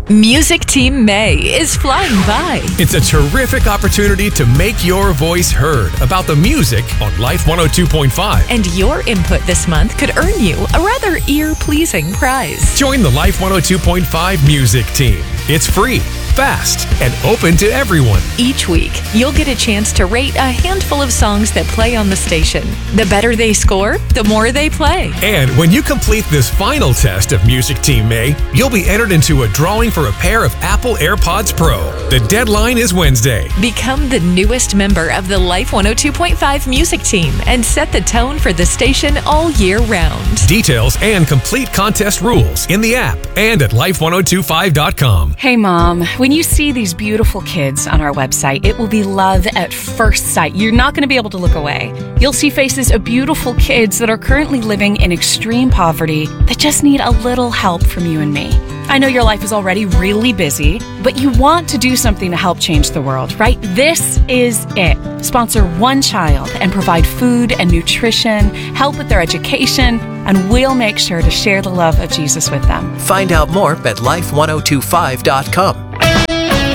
Music Team May is flying by. It's a terrific opportunity to make your voice heard about the music on Life 102.5. And your input this month could earn you a rather ear-pleasing prize. Join the Life 102.5 Music Team. It's free, fast, and open to everyone. Each week, you'll get a chance to rate a handful of songs that play on the station. The better they score, the more they play. And when you complete this final test of Music Team May, you'll be entered into a drawing for a pair of Apple AirPods Pro. The deadline is Wednesday. Become the newest member of the Life 102.5 Music Team and set the tone for the station all year round. Details and complete contest rules in the app and at life1025.com. Hey, Mom, when you see these beautiful kids on our website, it will be love at first sight. You're not going to be able to look away. You'll see faces of beautiful kids that are currently living in extreme poverty that just need a little help from you and me. I know your life is already really busy, but you want to do something to help change the world, right? This is it. Sponsor one child and provide food and nutrition, help with their education, and we'll make sure to share the love of Jesus with them. Find out more at life1025.com.